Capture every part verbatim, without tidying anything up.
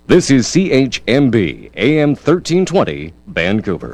This is C H M B A M thirteen twenty Vancouver。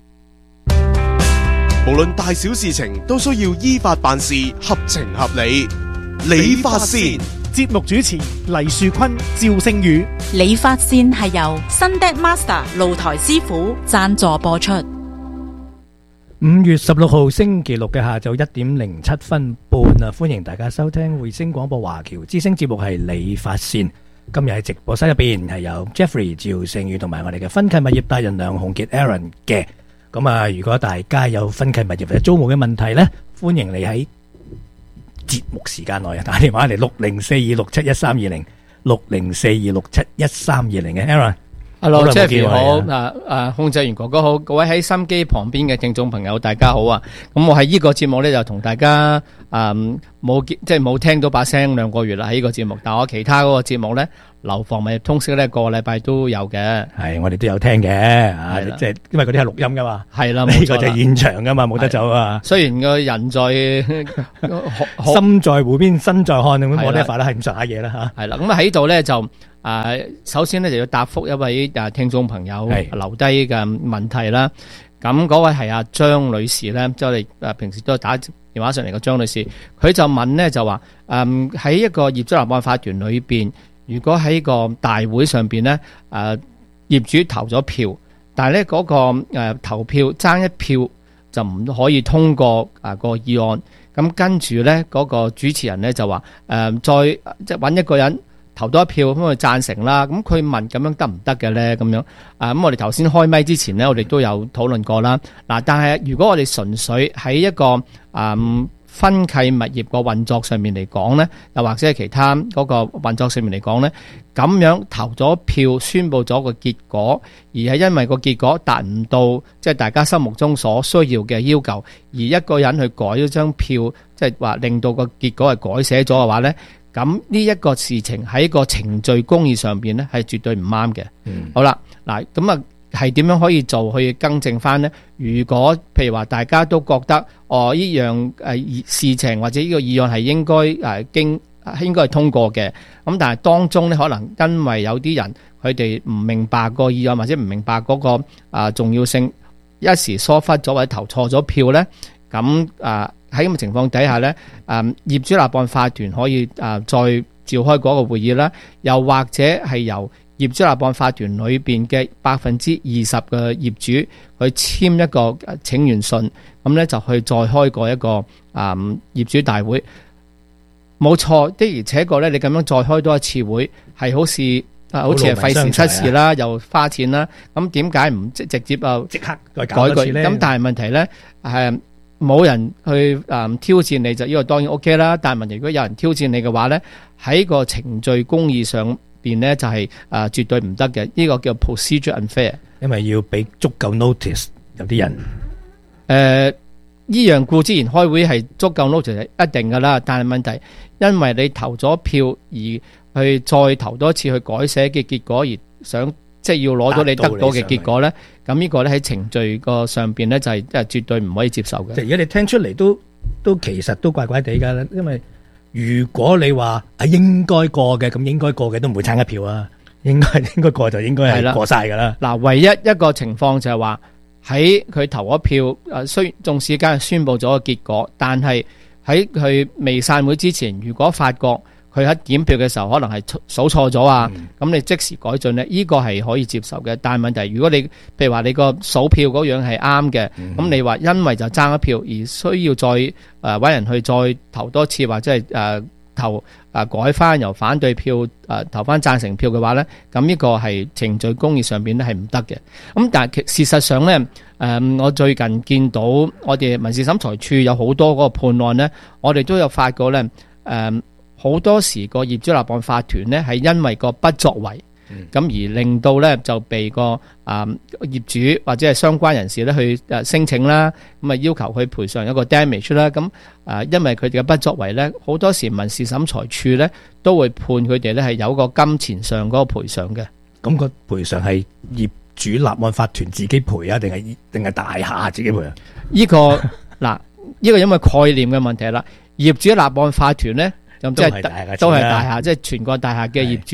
無論大小事情都需要依法辦事，合情合理。理髮線節目主持黎樹坤、趙聖宇。 理髮線係由 Sundeck Master 露台師傅贊助播出。 五月十六號星期六嘅下晝一點零七分半啊！歡迎大家收聽匯星廣播華僑之聲節目，係理髮線。今日喺直播室入邊係有 Jeffrey 趙聖宇同埋我哋嘅分契物業達人梁鴻傑 Aaron 嘅。咁啊，如果大家有分契物業或者租務嘅問題呢，歡迎你喺節目時間內啊打電話嚟六零四二六七一三二零六零四二六七一三二零嘅 Aaron。Hello Jeffrey 好，啊啊控制員哥哥好，各位喺心機旁邊嘅聽眾朋友大家好啊！咁我喺呢個節目咧就同大家啊冇即係冇聽到把聲兩個月啦喺呢個節目，但我其他嗰個節目咧樓房物業通識咧個禮拜都有嘅，係我哋都有聽嘅啊！即係因為嗰啲係錄音噶嘛， 係啦， 呢個就係現場噶嘛，冇得走啊！ 雖然個人在心在湖邊身在漢咁，我呢一塊咧係咁上下嘢啦吓。 係啦，咁啊喺度咧就。啊，首先咧就要答覆一位啊聽眾朋友留低嘅問題啦。咁嗰位係阿張女士咧，即係我哋啊平時都打電話上嚟嘅張女士，佢就問咧就話，誒喺一個業主立案法團裏邊，如果喺個大會上邊咧，誒業主投咗票，但係咧嗰個誒投票爭一票就唔可以通過啊個議案。咁跟住咧嗰個主持人咧就話，誒再即係揾一個人。投多一票咁佢贊成啦，咁佢問咁樣得唔得嘅咧？咁樣啊，咁我哋頭先開咪之前咧，我哋都有討論過啦。嗱，但係如果我哋純粹喺一個啊分契物業個運作上面嚟講咧，又或者係其他嗰個運作上面嚟講咧，咁樣投咗票宣佈咗個結果，而係因為個結果達唔到即係大家心目中所需要嘅要求，而一個人去改咗張票，即係話令到個結果係改寫咗嘅話咧。咁呢一個事情喺個程序公義上邊咧係絕對唔啱嘅。嗯、好啦，嗱咁啊係點樣可以做去更正翻呢？如果譬如話大家都覺得哦呢樣誒事情或者呢個議案係應該誒經應該係通過嘅，咁但係當中咧可能因為有啲人佢哋唔明白個議案或者唔明白嗰個啊重要性，一時疏忽咗或者投錯咗票咧，咁啊。喺咁嘅情況底下咧，誒業主立案法團可以誒再召開嗰個會議啦，又或者係由業主立案法團裏邊嘅百分之二十嘅業主去簽一個請願信，咁咧就去再開過一個誒業主大會。冇錯，的而且確咧，你咁樣再開多一次會，係好似好似係費時失事啦，又花錢啦。咁點解唔即直接啊即刻再改句咧？咁但係問題咧係。冇人去誒、嗯、挑戰你就呢個當然 OK 啦，但係問題如果有人挑戰你嘅話咧，喺個程序公義上邊咧就係、是、誒、呃、絕對唔得嘅，呢、這個叫 procedure unfair， 因為要俾足夠 notice 有啲人誒， 呢、呃、樣固之然開會係足夠 notice 係一定噶啦，但係問題因為你投咗票而去再投多次去改寫嘅結果而想。即係要攞到你得到嘅結果咧，咁呢個咧喺程序個上邊咧就係即係絕對唔可以接受嘅。 即係而家你聽出嚟都都其實都怪怪地㗎啦，因為如果你話啊應該過嘅，咁應該過嘅都唔會差一票啊，應該應該過就應該係過晒㗎啦。 嗱，唯一一個情況就係話喺佢投咗票，誒雖然縱使間宣佈咗個結果，但係喺佢未散會之前，如果發覺佢喺檢票嘅時候可能係數錯咗啊，咁、嗯、你即時改進咧，呢、這個係可以接受嘅。但係問題，如果你譬如話你個數票嗰樣係啱嘅，咁、嗯、你話因為就爭一票而需要再誒搵、呃、人去再投多次，或者係誒、呃、投誒、呃、改翻由反對票誒、呃、投翻贊成票嘅話咧，咁呢個係程序公義上邊咧係唔得嘅。咁但係事實上咧，誒、呃、我最近見到我哋民事審裁處有好多嗰個判案咧，我哋都有發覺咧，誒、呃。好多時個業主立案法團呢係因為個不作為，咁、嗯、而令到呢就被個啊業主或者係相關人士呢去誒申請啦，咁啊要求佢賠償一個 damage 啦，咁啊因為佢哋嘅不作為呢，好多時民事審裁處呢都會判佢哋呢係有個金錢上嗰個賠償嘅。咁個賠償係業主立案法團自己賠啊，定係定係大廈自己賠啊？呢、這個嗱，呢個因為概念嘅問題啦，業主立案法團呢。咁即係都係大廈，即係全國大廈嘅業主咧，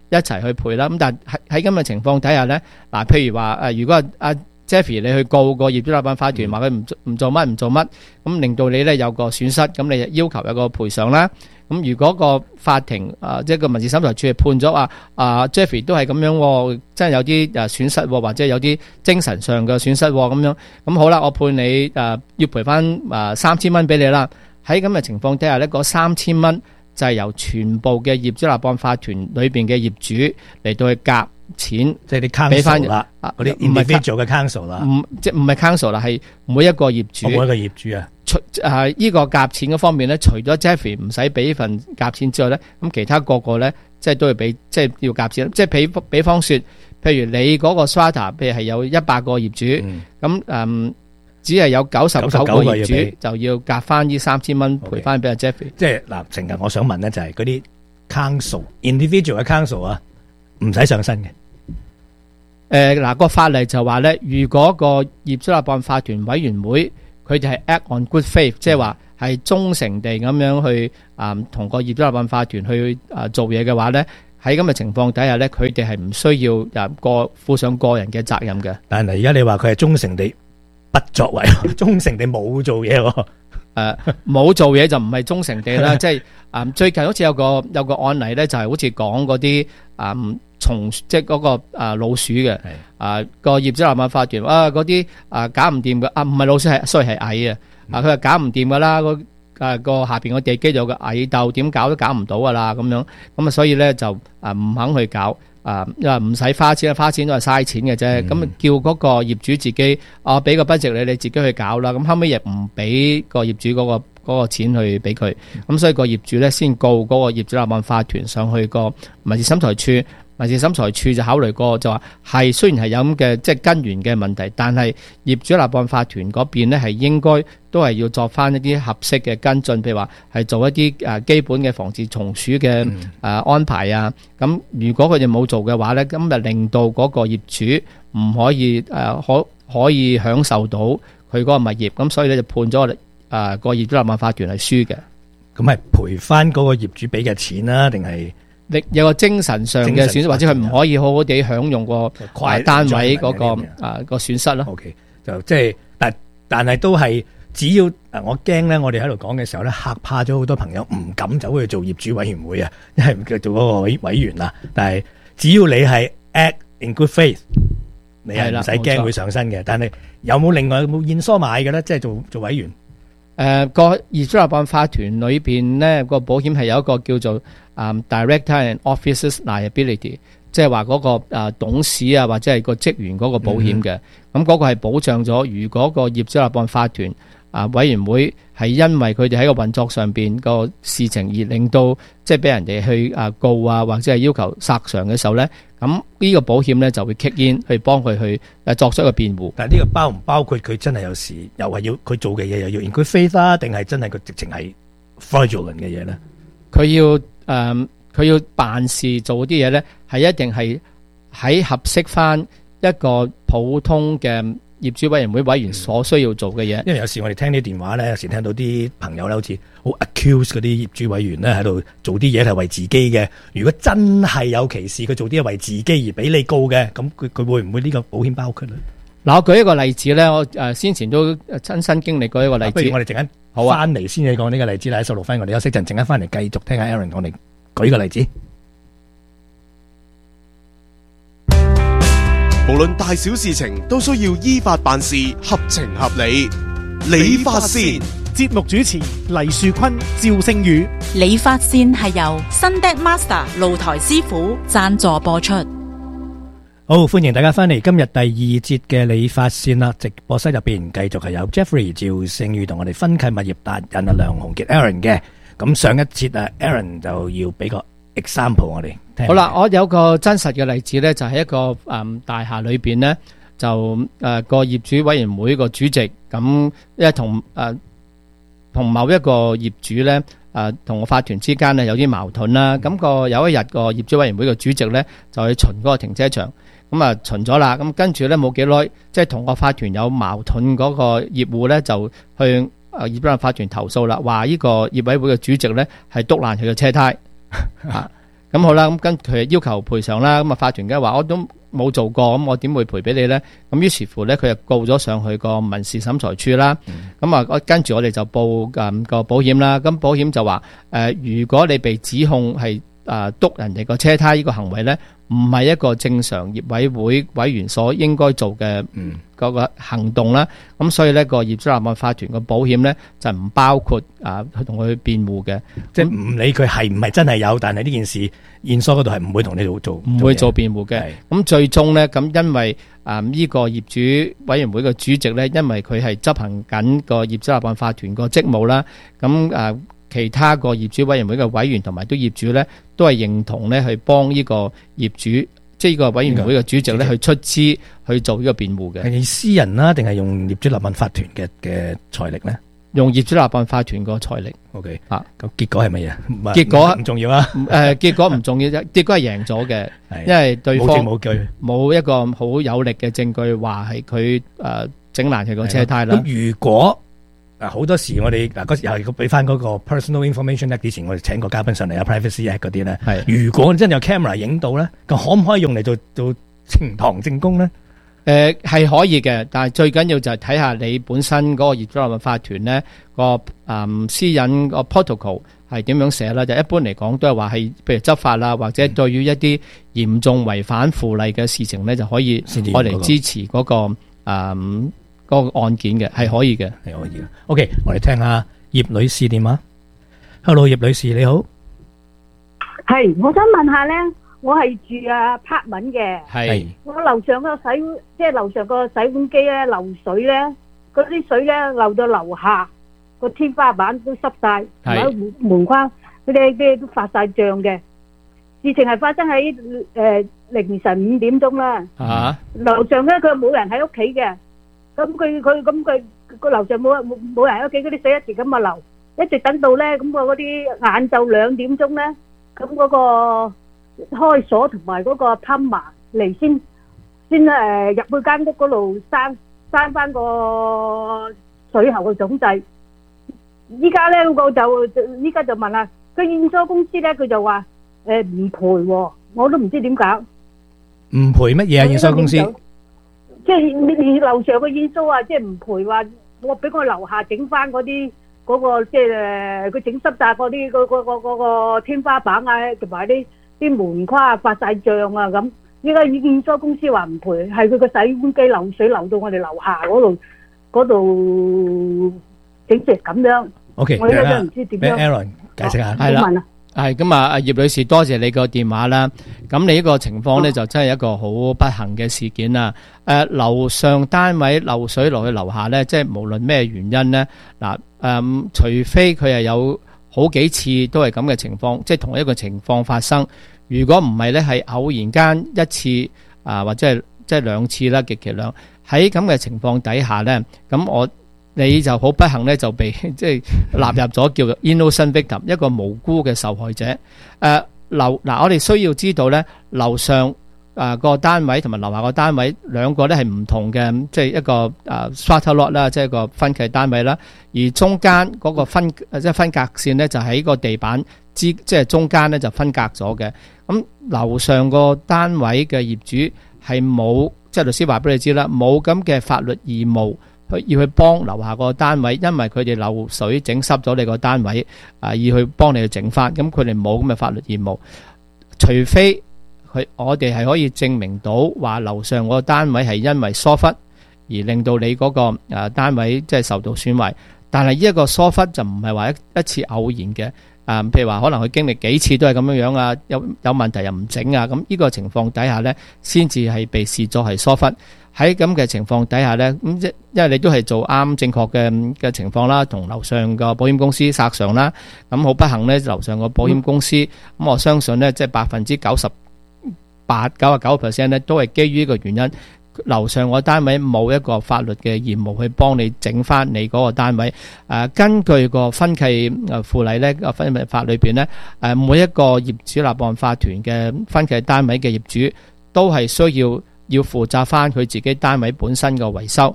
一齊去賠啦。咁但係喺喺咁嘅情況底下咧，嗱，譬如話誒，如果阿 Jeffrey 你去告個業主立案法團，話佢唔唔做乜唔做乜，咁令到你咧有個損失，咁你要求有個賠償啦。咁如果個法庭啊，即係個民事審裁處係判咗話啊 Jeffrey 都係咁樣，真係有啲誒損失，或者有啲精神上嘅損失咁樣，咁好啦，我判你誒要賠翻誒三千蚊俾你啦。喺咁嘅情況底下咧，嗰三千蚊就係由全部嘅業主立案法團裏邊嘅業主嚟到去夾錢， 即係啲 council 啦，嗰啲唔係 individual 嘅 council 啦， 唔即係唔係 council 啦，係每一個業主， 每一個業主啊。 除誒依個夾錢嗰方面咧，除咗 Jeffrey 唔使俾份夾錢之外咧，咁其他個個咧，即係都要俾，即係要夾錢。即係比比方說，譬如你嗰個 strata，譬如係有一百個業主，咁、嗯、誒、嗯、只係有九十九個業主就要夾翻呢三千蚊賠翻俾阿 Jeffrey。 即係嗱，成日我想問咧，就係嗰啲 council individual 嘅 council 啊，唔使上身嘅。 誒嗱，個法例就話咧，如果個業主立案法團委員會佢哋係 act on good faith，即係話係忠誠地咁樣去啊，同、嗯、個業主立案法團去啊做嘢嘅話咧，喺咁嘅情況底下咧，佢哋係唔需要啊個負上個人嘅責任嘅。 但係而家你話佢係忠誠地不作為，忠誠地冇做嘢喎。 誒冇做嘢就唔係忠誠地啦，即係啊最近好似有個有個案例咧，就係、是、好似講嗰啲啊蟲即係嗰個啊老鼠嘅啊個業主立案法團啊嗰啲啊搞唔掂嘅啊唔係老鼠係所以係蟻啊啊佢話搞唔掂噶啦個啊個下邊個地基有個蟻竇點搞都搞唔到噶啦咁樣咁啊所以咧就啊唔肯去搞。啊，因為唔使花錢，花錢都係嘥錢嘅啫。咁、嗯、叫嗰個業主自己，啊俾個 budget你，你自己去搞啦。咁後尾亦唔俾個業主嗰、嗰個嗰、嗰個錢去俾佢。咁、嗯、所以個業主咧先告嗰個業主立案法團上去個民事審裁處。民事審裁處就考慮過，就話係雖然係有咁嘅即係根源嘅問題，但係業主立案法團嗰邊咧係應該都係要作翻一啲合適嘅跟進，譬如話係做一啲誒基本嘅防治蟲鼠嘅誒安排啊。咁、嗯、如果佢哋冇做嘅話咧，咁就令到嗰個業主唔可以誒可可以享受到佢嗰個物業，咁所以咧就判咗誒個業主立案法團係輸嘅。 咁係賠翻嗰個業主俾嘅錢啦，定係？ 有個精神上嘅損失，或者佢唔可以好好地享用個單位嗰、那個啊個損失咯。O、okay, K， 就即係，但但係都係，只要我驚咧，我哋喺度講嘅時候咧，嚇怕咗好多朋友，唔敢走去做業主委員會啊，因為唔叫做嗰個委委員啦。但係只要你係 act in good faith，你係唔使驚會上身嘅。但係有冇另外有冇現疏買嘅咧？即係做做委員？誒、 呃，個業主立案法團裏邊咧個保險係有一個叫做。Um, Director and Officers Liability， 即係話嗰個、呃、董事啊，或者係個職員嗰個保險嘅，咁、嗯、嗰、那個係保障咗，如果個業主立案法團啊、呃、委員會係因為佢哋喺個運作上邊個事情而令到即係俾人哋去啊告啊，或者係要求索償嘅時候咧，咁呢個保險咧就會 kick in 去幫佢去誒作出一個辯護。 但係呢個包唔包括佢真係有時又係要佢做嘅嘢又要 in good faith 啦，定係真係佢直情係 fraudulent 嘅嘢咧？ 佢要。誒、嗯，佢要辦事做啲嘢咧，係一定係喺合適翻一個普通嘅業主委員會委員所需要做嘅嘢。 因為有時我哋聽啲電話咧，有時聽到啲朋友咧，好似好 accuse 嗰啲業主委員咧喺度做啲嘢係為自己嘅。如果真係有歧視，佢做啲嘢為自己而俾你告嘅，咁佢佢會唔會呢個保險包括咧？ 嗱，我舉一個例子咧，我誒先前都親身經歷過一個例子。不如我哋陣間好啊，翻嚟先至講呢個例子啦。喺十六分，我哋休息陣，陣間翻嚟繼續聽下 Aaron 我哋舉個例子。 無論大小事情，都需要依法辦事，合情合理。理法線節目主持黎樹坤、趙星宇。 理法線係由 Sundeck Master 露台師傅贊助播出。 好，歡迎大家翻嚟今日第二節嘅理法線啦！直播室入邊繼續係有 Jeffrey 趙星宇同我哋分契物業達人啊梁鴻傑 Aaron 嘅。咁上一節啊 Aaron 就要俾個 example 我哋聽。好啦，我有個真實嘅例子咧，就係、是、一個誒、嗯、大廈裏邊咧，就誒、呃、個業主委員會個主席咁，因為同誒同某一個業主咧誒同個法團之間咧有啲矛盾啦。咁、嗯、個有一日個業主委員會個主席咧就去巡嗰個停車場。咁啊巡咗啦，咁跟住咧冇幾耐，即係同個法團有矛盾嗰個業戶咧，就去誒業主立案法團投訴啦，話呢個業委會嘅主席咧係篤爛佢嘅車胎啊！ 咁好啦，咁跟佢要求賠償啦，咁啊法團梗係話我都冇做過，咁我點會賠俾你咧？咁於是乎咧，佢就告咗上去個民事審裁處啦。咁啊、嗯，跟住我哋就報誒個保險啦。咁保險就話誒、呃，如果你被指控係誒篤人哋個車胎呢個行為咧，唔係一個正常業委會委員所應該做嘅嗰個行動啦。咁、嗯、所以咧個業主立案法團個保險咧就唔包括啊去同佢辯護嘅， 即係唔理佢係唔係真係有，但係呢件事現所嗰度係唔會同你做做， 唔會做辯護嘅。咁最終咧，咁因為啊呢個業主委員會嘅主席咧，因為佢係執行緊個業主立案法團個職務啦，咁啊。其他個業主委員會嘅委員同埋都業主咧，都係認同咧去幫呢個業主，即係呢個委員會嘅主席咧去出資去做呢個辯護嘅。 係私人啦，定係用業主立案法團嘅嘅財力咧？ 用業主立案法團個財力。 OK 啊， 咁結果係乜嘢？ 結果唔重要啊。 誒，結果唔重要啫，結果係贏咗嘅，因為對方冇證冇據， 冇一個好有力嘅證據話係佢誒整爛佢個車胎啦。 咁如果啊，好多時我哋嗱嗰時又俾翻嗰個 personal information act，之前我哋請個嘉賓上嚟啊 privacy act 嗰啲咧，係如果真係有 camera 影到咧，咁可唔可以用嚟做做呈堂證供咧？誒、 呃，係可以嘅，但係最緊要就係睇下你本身嗰個業主立案法團咧個誒私隱個 protocol 係點樣寫啦。就一般嚟講都係話係譬如執法啦，或者對於一啲嚴重違反附例嘅事情咧，就可以我嚟支持嗰、那個誒。嗯嗰個案件嘅係可以嘅， 係可以嘅。OK，我哋聽下葉女士電話。Hello， 葉女士你好。 係，我想問下咧，我係住啊 apartment 嘅。係。我樓上個洗，即係樓上個洗碗機咧漏水咧，嗰啲水咧漏到樓下，個天花板都濕晒，同埋門門框嗰啲啲都發晒脹嘅。事情係發生喺誒凌晨五點鐘啦。啊。樓上咧佢冇人喺屋企嘅。咁佢佢咁佢個樓上冇冇冇人喺屋企，嗰啲水一直咁啊流，一直等到咧咁個嗰啲晏晝兩點鐘咧，咁嗰個開鎖同埋嗰個 plumber 嚟先先誒入去間屋嗰度閂閂翻個水喉嘅總掣。依家咧我就依家就問下佢驗收公司咧，佢就話誒唔賠喎，我都唔知點搞。 唔賠乜嘢啊？驗收公司？ 即係你你樓上嘅驗收啊，即係唔賠話，我俾我樓下整翻嗰啲嗰個即係誒，佢整濕晒嗰啲嗰嗰嗰嗰個天花板啊，同埋啲啲門框啊發晒脹啊咁。依家驗收公司話唔賠，係佢個洗碗機漏水流到我哋樓下嗰度嗰度整成咁樣。 OK， 我依家都唔知點樣。 Aaron 解釋下， 係啦。係咁啊，葉女士，多謝你個電話啦。咁你呢個情況呢，就真係一個好不幸嘅事件啦。誒、呃，樓上單位漏水落去樓下呢，即係無論咩原因呢，嗱、呃、誒，除非佢係有好幾次都係咁嘅情況，即係同一個情況發生。如果唔係呢，係偶然間一次啊、呃，或者係即係兩次啦，極其量喺咁嘅情況底下呢，咁我。你就好不幸咧，就被即係納入咗叫做 innocent victim， 一個無辜嘅受害者。誒、呃、樓嗱，我哋需要知道咧，樓上誒個單位同埋樓下個單位兩個咧係唔同嘅，即係一個誒 strata lot 啦，即係一個分契單位啦。而中間嗰個分即係分隔線咧，就喺個地板之即係中間咧就分隔咗嘅。咁樓上個單位嘅業主係冇，即係律師話俾你知啦，冇咁嘅法律義務。去要去幫樓下個單位，因為佢哋漏水整濕咗你個單位，啊，要去幫你去整翻，咁佢哋冇咁嘅法律義務，除非佢我哋係可以證明到話樓上個單位係因為疏忽而令到你嗰個誒單位即係受到損壞，但係呢一個疏忽就唔係話一一次偶然嘅，啊，譬如話可能佢經歷幾次都係咁樣樣啊，有有問題又唔整啊，咁呢個情況底下呢，先至係被視作係疏忽。喺咁嘅情況底下呢，咁即因為你都係做啱正確嘅嘅情況啦，同樓上個保險公司索償啦，咁好不幸呢，樓上個保險公司，咁、嗯、我相信呢，即係百分之九十八、九十九 percent 呢，都係基於呢個原因，樓上個單位冇一個法律嘅義務去幫你整翻你嗰個單位。誒、呃，根據個分契誒附例呢，個分契法裏邊呢，誒每一個業主立案法團嘅分契單位嘅業主都係需要。要負責翻佢自己單位本身嘅維修，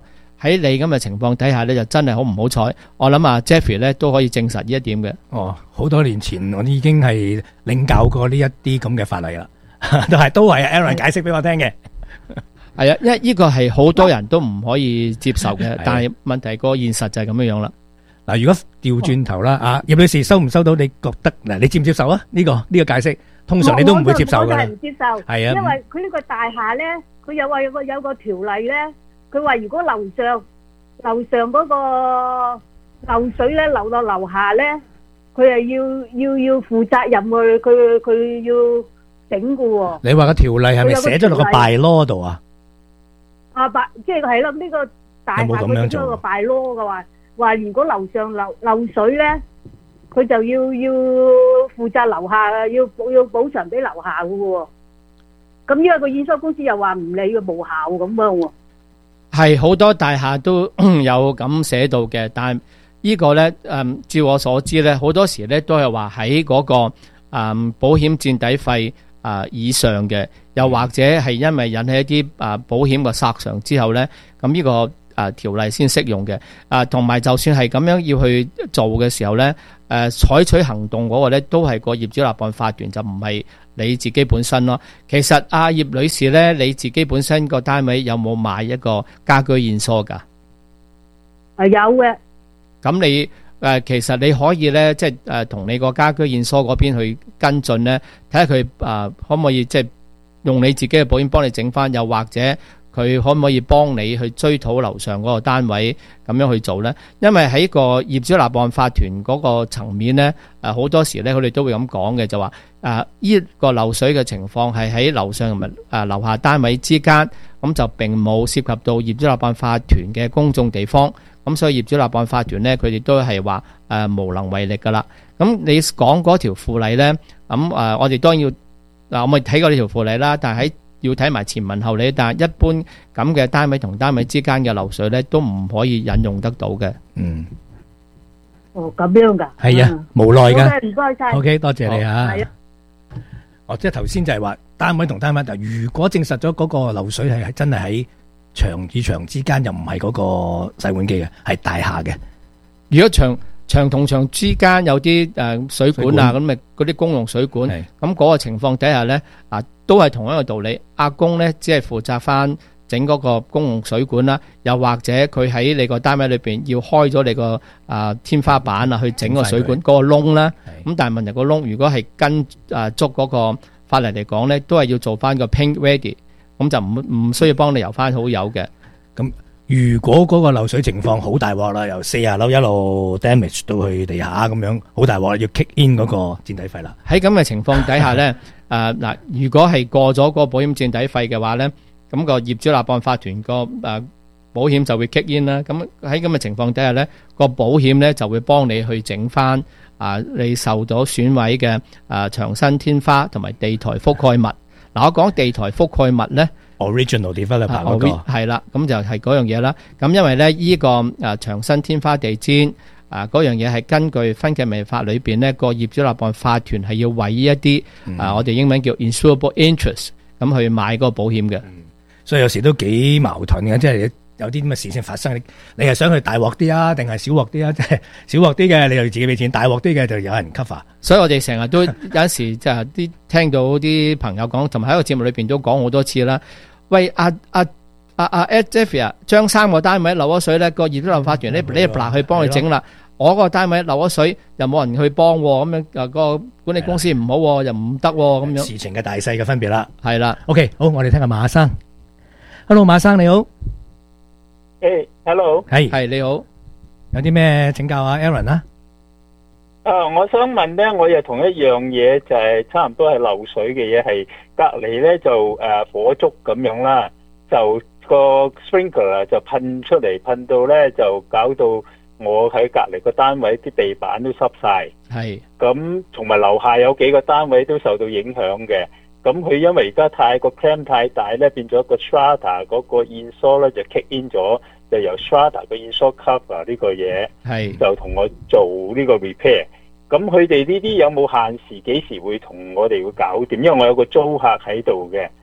喺你咁嘅情況底下咧，就真係好唔好彩。我諗啊 Jeffrey 咧都可以證實呢一點嘅。 哦，好多年前我已經係領教過呢一啲咁嘅法例啦，都係都係 Aaron 解釋俾我聽嘅。 係啊，因為呢個係好多人都唔可以接受嘅，但係問題個現實就係咁樣樣啦。 嗱，如果調轉頭啦，啊葉女士收唔收到？你覺得嗱，你接唔接受啊？呢個呢個解釋，通常你都唔會接受㗎啦。 我就唔接受，係啊，因為佢呢個大廈咧，佢有話有個有個條例咧，佢話如果樓上樓上嗰個漏水咧流落樓下咧，佢係要要要負責任去，佢佢要整㗎喎。你話個條例係咪寫咗落個 bylaw 度啊？ 啊，白即係係咯，呢個大廈佢寫咗個 bylaw嘅話。話如果樓上漏漏水咧，佢就要要負責樓下，要要補償俾樓下嘅喎。咁因為個驗收公司又話唔理嘅無效咁樣喎。 係好多大廈都有咁寫到嘅，但係呢個咧，誒，照我所知咧，好多時咧都係話喺嗰個誒保險墊底費啊以上嘅，又或者係因為引起一啲誒保險嘅索償之後咧，咁呢個。啊條例先適用嘅，啊同埋就算係咁樣要去做嘅時候咧，誒採取行動嗰個咧都係個業主立案法團，就唔係你自己本身咯。其實阿葉女士咧，你自己本身個單位有冇買一個家居驗疏噶？ 係有嘅。 咁你誒其實你可以咧，即係誒同你個家居驗疏嗰邊去跟進咧，睇下佢誒可唔可以即係用你自己嘅保險幫你整翻，又或者。佢可唔可以幫你去追討樓上嗰個單位咁樣去做呢？因為喺個業主立案法團嗰個層面呢，誒好多時呢，佢哋都會咁講嘅，就話誒呢個漏水嘅情況係喺樓上同埋誒樓下單位之間，咁就並冇涉及到業主立案法團嘅公眾地方，咁所以業主立案法團呢，佢哋都係話誒無能為力噶啦。咁你講嗰條附例呢，咁誒我哋當然要嗱，我咪睇過呢條附例啦，但係喺要睇埋前文後理，但係一般咁嘅單位同單位之間嘅漏水咧，都唔可以引用得到嘅。嗯。 哦，咁樣噶。 係啊，無奈噶。 唔該晒。 O K，多謝你吓。 係啊。 哦，即係頭先就係話單位同單位，但如果證實咗嗰個漏水係係真係喺牆與牆之間，又唔係嗰個洗碗機嘅，係大廈嘅。 如果牆牆同牆之間有啲誒水管啊，咁咪嗰啲公用水管，咁嗰個情況底下咧啊。都係同一個道理，阿公咧只係負責翻整嗰個公用水管啦，又或者佢喺你個單位裏邊要開咗你個啊天花板啊，去整個水管嗰個窿啦。咁但係問題個窿如果係跟啊足嗰個法例嚟講咧，都係要做翻個 paint ready，咁就唔唔需要幫你油翻好油嘅。 咁如果嗰個漏水情況好大鑊啦，由四十樓一路 damage 到去地下咁樣，好大鑊，要 kick in 嗰個墊底費啦。 喺咁嘅情況底下咧。誒嗱，如果係過咗個保險墊底費嘅話咧，咁個業主立案法團個誒保險就會 kick in 啦。咁喺咁嘅情況底下咧，個保險咧就會幫你去整翻啊你受咗損毀嘅誒牆身天花同埋地台覆蓋物。嗱，我講地台覆蓋物咧 ，original developer 嗰個係啦，咁就係嗰樣嘢啦。咁因為咧依個誒牆身天花地氈。啊！嗰樣嘢係根據分契命法裏邊呢個業主立案法團係要為一啲、嗯、啊，我哋英文叫 insurable interest 咁去買嗰個保險嘅、嗯。 所以有時都幾矛盾嘅，即係有啲咁嘅事情發生，你你係想去大鑊啲啊，定係小鑊啲啊？即係小鑊啲嘅，你就自己俾錢；大鑊啲嘅就有人 cover。 所以我哋成日都有陣時就係啲聽到啲朋友講，同埋喺個節目裏邊都講好多次啦。喂，阿阿阿阿 Jeffrey 啊，將三個單位漏咗水咧，個業主立案法團呢，你嗱去幫佢整啦。我個單位漏咗水，又冇人去幫，咁樣誒個管理公司唔好，又唔得咁樣。 事情嘅大細嘅分別啦， 係啦。 OK，好，我哋聽下馬生。Hello， 馬生你好。 誒 ，Hello， 係係你好。 有啲咩請教啊 Aaron 啊？ 啊，我想問咧，我又同一樣嘢，就係差唔多係漏水嘅嘢，係隔籬咧就誒火燭咁樣啦，就個 sprinkler 就噴出嚟，噴到咧就搞到。我喺隔籬個單位啲地板都濕晒， 係咁，同埋樓下有幾個單位都受到影響嘅。咁佢因為而家太個 clamp 太大咧，變咗個 strata 嗰個 install 咧就 kick in 咗，就由 strata 個 install cover 呢個嘢， 係就同我做呢個 repair。咁佢哋呢啲有冇限時？幾時會同我哋會搞掂？因為我有個租客喺度嘅。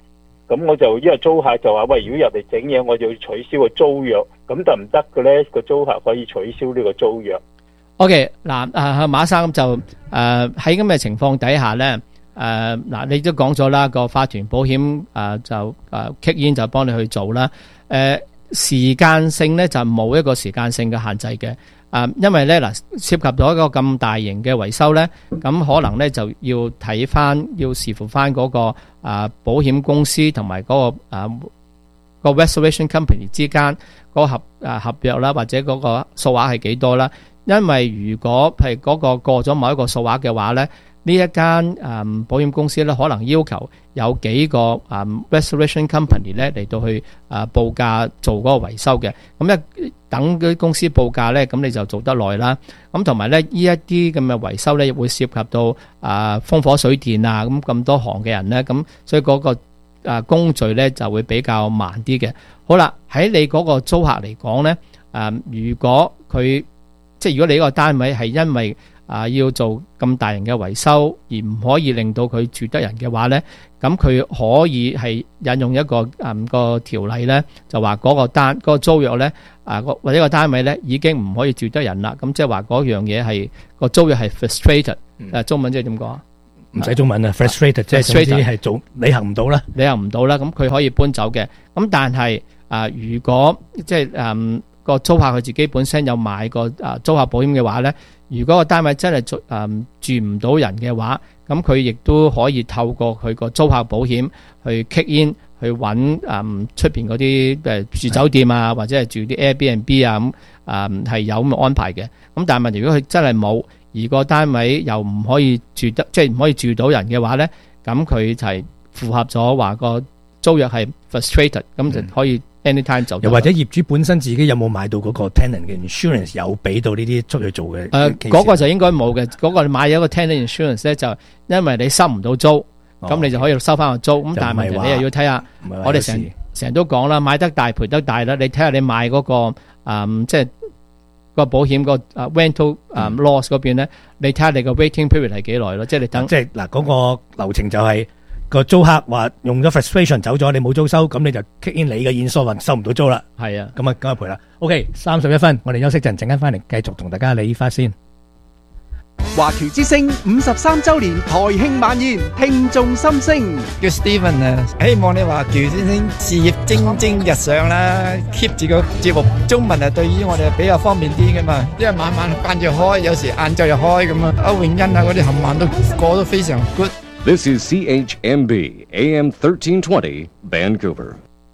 咁我就因為租客就話喂，如果入嚟整嘢，我就要取消個租約，咁得唔得嘅咧？個租客可以取消呢個租約。 OK， 嗱，啊馬生就誒喺咁嘅情況底下咧，誒嗱你都講咗啦，個法團保險誒就誒 kick in 就幫你去做啦。誒時間性咧就冇一個時間性嘅限制嘅。誒因為咧嗱涉及到一個咁大型嘅維修咧，咁可能咧就要睇翻，要視乎翻嗰個啊保險公司同埋嗰個啊個 restoration company 之間嗰個合啊合約啦，或者嗰個數額係幾多啦。因為如果係嗰個過咗某一個數額嘅話咧，呢一間誒保險公司咧可能要求有幾個誒 restoration company 咧嚟到去誒報價做嗰個維修嘅。咁一等嗰啲公司報價咧，咁你就做得耐啦。咁同埋咧，呢一啲咁嘅維修咧，會涉及到誒風火水電啊，咁咁多行嘅人咧，咁所以嗰個誒工序咧就會比較慢啲嘅。好啦，喺你嗰個租客嚟講咧，誒如果佢即係如果你呢個單位係因為啊要做咁大型嘅維修而唔可以令到佢住得人嘅話咧，咁佢可以係引用一個誒個條例咧，就話嗰個單嗰個租約咧啊或者個單位咧已經唔可以住得人啦。咁即係話嗰樣嘢係個租約係 frustrated，誒中文即係點講啊？ 唔使中文啊 ，frustrated 即係總之係做履行唔到啦， 履行唔到啦，咁佢可以搬走嘅。咁但係啊，如果即係誒個租客佢自己本身有買個啊租客保險嘅話咧，如果個單位真係住誒住唔到人嘅話，咁佢亦都可以透過佢個租客保險去 kick in 去揾誒出邊嗰啲誒住酒店啊，或者係住啲 Airbnb 啊咁誒係有咁嘅安排嘅。咁但係問題如果佢真係冇，而個單位又唔可以住得，即係唔可以住到人嘅話咧，咁佢就係符合咗話個租約係 frustrated，咁就可以 anytime 走。 又或者業主本身自己有冇買到嗰個 tenant 嘅 insurance， 有俾到呢啲出去做嘅？ 誒，嗰個就應該冇嘅。嗰個你買咗個 tenant insurance 咧，就因為你收唔到租，咁你就可以收翻個租。咁但係問題你又要睇下，我哋成成日都講啦，買得大賠得大啦。你睇下你買嗰個誒，即係個保險個誒 rental 誒 loss 嗰邊咧，你睇下你個 waiting period 係幾耐咯？即係你等， 即係嗱嗰個流程就係。個租客話用咗 frustration 走咗，你冇租收，咁你就 kick in 你嘅 insurance，收唔到租啦。 係啊， 咁啊，咁啊賠啦。OK， 三十一分，我哋休息陣，陣間翻嚟繼續同大家理髮先。 華僑之聲五十三周年台慶晚宴，聽眾心聲。 叫 Steven 啊，希望你華僑之聲事業蒸蒸日上啦 ，keep 住個節目。中文啊，對於我哋比較方便啲噶嘛，因為晚晚慣住開，有時晏晝又開咁啊。歐永欣啊，嗰啲冚唪唥都過得非常 good。 This is C H M B A M thirteen twenty Vancouver。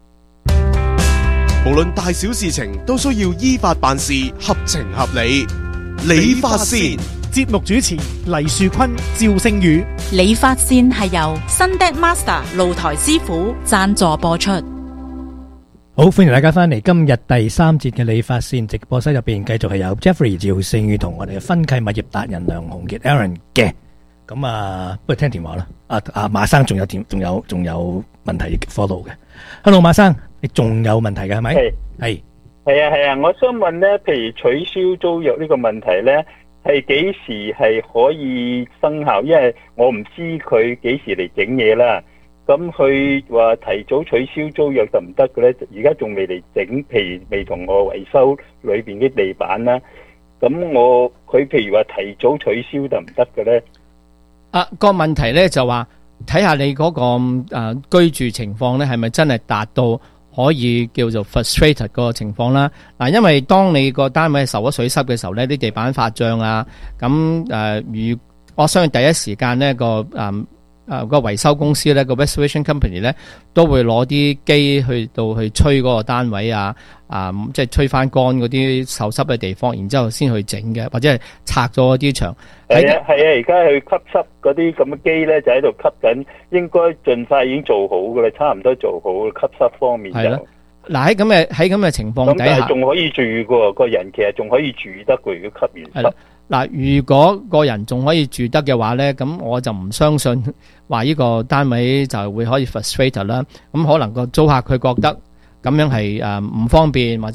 無論大小事情都需要依法辦事，合情合理。理髮線節目主持黎樹坤、趙聖宇。 理髮線係由新 Deck Master 露台師傅贊助播出。 好，歡迎大家翻嚟今日第三節嘅理髮線直播室入邊，繼續係有 Jeffrey 趙聖宇同我哋嘅分契物業達人梁鴻傑 Aaron 嘅。咁啊，不如聽電話啦。啊啊，馬生仲有電，仲有仲有問題 follow 嘅。Hello， 馬生，你仲有問題嘅係咪？係係係啊係啊，我想問咧，譬如取消租約呢個問題咧，係幾時係可以生效？因為我唔知佢幾時嚟整嘢啦。咁佢話提早取消租約得唔得嘅咧？而家仲未嚟整，譬如未同我維修裏邊啲地板啦。咁我佢譬如話提早取消得唔得嘅咧？ 啊，個問題咧就話睇下你嗰、那個誒、呃、居住情況咧係咪真係達到可以叫做 frustrated 嗰個情況啦。嗱、啊，因為當你個單位受咗水濕嘅時候咧，啲地板發脹啊，咁誒如我相信第一時間呢個誒誒、呃、個維修公司咧個 restoration company 咧都會攞啲機去到去吹嗰個單位啊，啊、呃、即係吹翻乾嗰啲受濕嘅地方，然之後先去整嘅，或者係拆咗啲牆。 係啊係啊，而家去吸濕嗰啲咁嘅機咧就喺度吸緊，應該盡快已經做好噶啦，差唔多做好吸濕方面就。係啦， 嗱喺咁嘅喺咁嘅情況底下， 仲可以住噶，個人其實仲可以住得噶，如果吸完濕。 嗱，如果個人仲可以住得嘅話咧，咁我就唔相信話呢個單位就會可以 frustrate 啦。咁可能個租客佢覺得咁樣係誒唔方便，或者係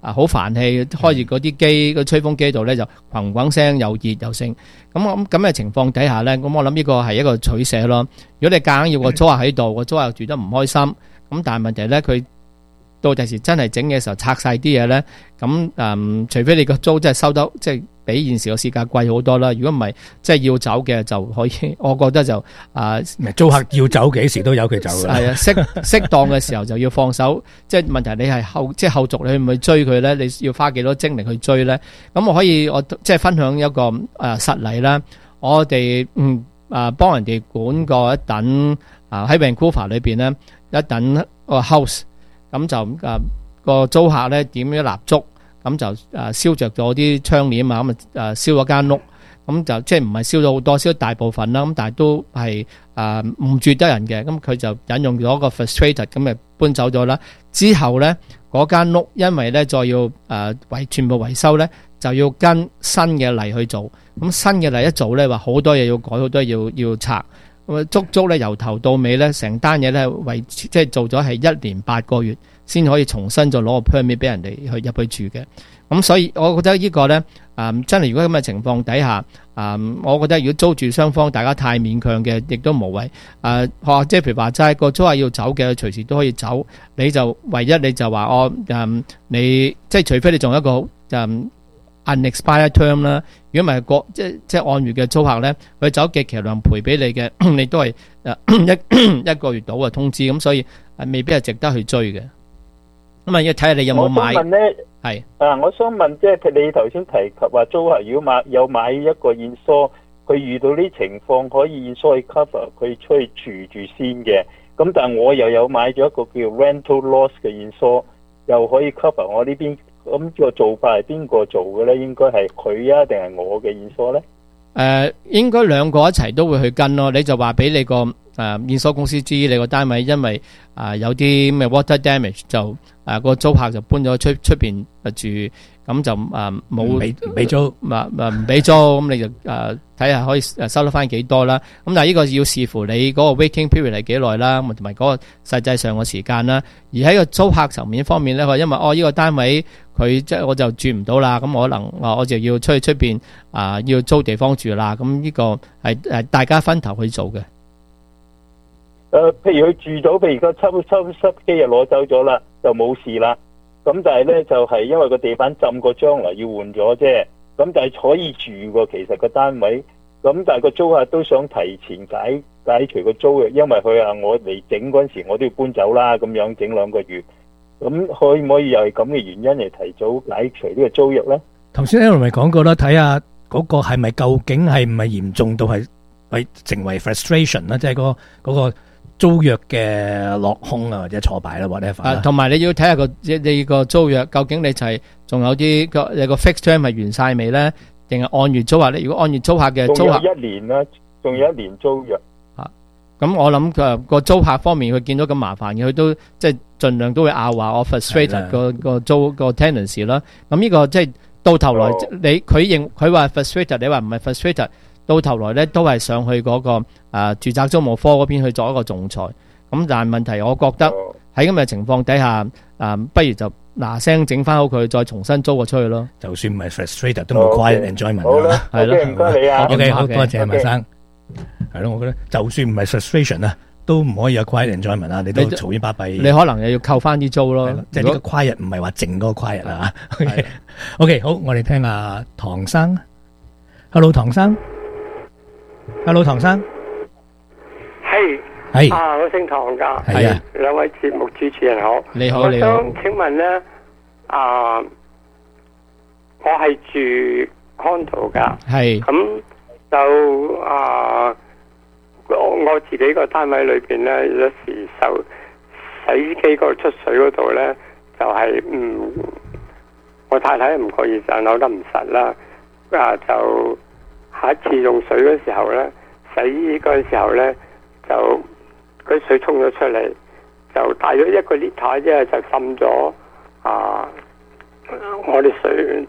啊好煩氣，開住嗰啲機個吹風機度咧就轟轟聲又熱又盛。咁我咁嘅情況底下咧，咁我諗呢個係一個取捨咯。如果你夾硬要個租客喺度，個租客住得唔開心，咁但係問題咧佢。到第時真係整嘅時候拆晒啲嘢咧，咁誒、嗯，除非你個租真係收得即係比現時個市價貴好多啦。如果唔係，即係要走嘅就可以，我覺得就啊， 呃、租客要走幾時都由佢走嘅。係啊，適適當嘅時候就要放手。即係問題你係後即係後續你去唔去追佢咧？你要花幾多精力去追咧？咁我可以我即係分享一個誒、呃、實例啦。我哋嗯誒幫人哋管過一等啊喺 Vancouver 裏邊咧一等個 house。咁就誒、啊那個租客咧點咗蠟燭，咁就誒、啊、燒着咗啲窗簾啊，咁啊誒燒咗間屋，咁就即係唔係燒咗好多，燒咗大部分啦，咁但係都係誒唔住得人嘅，咁佢就引用咗個 frustrated 咁咪搬走咗啦。之後咧嗰間屋因為咧再要誒維、呃、全部維修咧，就要跟新嘅例去做，咁新嘅例一做咧話好多嘢要改，好多嘢要要拆。足足咧由頭到尾咧，成單嘢咧為即係做咗係一年八個月，先可以重新再攞個 permit 俾人哋去入去住嘅。咁所以我覺得呢個咧，誒真係如果咁嘅情況底下，誒我覺得如果租住雙方大家太勉強嘅，亦都無謂。誒學即係譬如話齋個租客要走嘅，隨時都可以走。你就唯一你就話我誒你即係除非你仲有一個誒。unexpired term 啦，如果唔係個即即按月嘅租客咧，佢走極其量賠俾你嘅，你都係誒一一個月到嘅通知，咁所以係未必係值得去追嘅。咁啊要睇下你有冇買。 我想問咧， 係啊，我想問即係你頭先提及話租客如果買有買一個現疏，佢遇到啲情況可以現疏去 cover 佢出去住住先嘅。咁但係我又有買咗一個叫 rental loss 嘅現疏，又可以 cover 我呢邊。咁呢個做法係邊個做嘅咧？應該係佢啊，定係我嘅現疏咧？誒、 呃，應該兩個一齊都會去跟咯。你就話俾你個誒現疏公司知，你個單位因為啊、呃、有啲咩 water damage，就誒、呃那個租客就搬咗出出邊住，咁就誒冇俾俾租，唔唔俾租，咁你就誒睇下可以誒收得翻幾多啦。咁但係呢個要視乎你嗰個 waiting period 係幾耐啦，同埋嗰個實際上嘅時間啦。而喺個租客層面方面咧，佢因為哦呢、這個單位佢即係我就住唔到啦，咁可能啊我就要出去出邊啊要租地方住啦。咁呢個係誒大家分頭去做嘅。 誒、呃，譬如佢住咗，譬如個抽抽濕機又攞走咗啦，就冇事啦。咁但係咧就係、是、因為個地板浸過，將來要換咗啫。咁但係可以住喎，其實個單位。咁但係個租客都想提前解解除個租約，因為佢話我嚟整嗰陣時我都要搬走啦，咁樣整兩個月。咁可唔可以又係咁嘅原因嚟提早解除呢個租約咧？ 頭先 Aaron 咪講過啦，睇下嗰個係咪究竟係唔係嚴重到係係成為 frustration 啦，即係嗰嗰個租約嘅落空啊或者挫敗啦 whatever 啦。同埋你要睇下個你個租約究竟你就係仲有啲個有個 fixed term 係完晒未咧？定係按月租客咧？如果按月租客嘅租客， 仲有一年啦，仲有一年租約。 咁我諗佢個租客方面，佢見到咁麻煩嘅，佢都即係盡量都會拗話我 frustrated 個個租個 tenancy 啦。咁呢個即係到頭來，你佢認佢話 frustrated，你話唔係 frustrated，到頭來咧都係上去嗰個誒住宅租務科嗰邊去做一個仲裁。咁但係問題，我覺得喺咁嘅情況底下，誒不如就嗱聲整翻好佢，再重新租個出去咯。就算唔係 frustrated，都冇 quiet enjoyment 啦。係咯，唔該你啊。OK，好多謝麥生。係咯，我覺得就算唔係 frustration 啊，都唔可以有 quiet enjoyment 啊，你都嘈冤巴閉。你可能又要扣翻啲租咯，即係呢個 quiet 唔係話靜嗰個 quiet 啊。OK， OK， 好，我哋聽下唐生。Hello， 唐生。Hello， 唐生。係係啊，我姓唐噶。係啊，兩位節目主持人好。你好，你好。我想請問咧，啊，我係住 condo 噶。係。咁。就啊，我我自己個單位裏邊咧，有時受洗衣機嗰個出水嗰度咧，就係、是、唔，我太太唔覺意就扭得唔實啦。啊，就下一次用水嗰時候咧，洗衣嗰陣時候咧，就嗰水沖咗出嚟，就大約一個 litre 啫，就滲咗啊，我哋水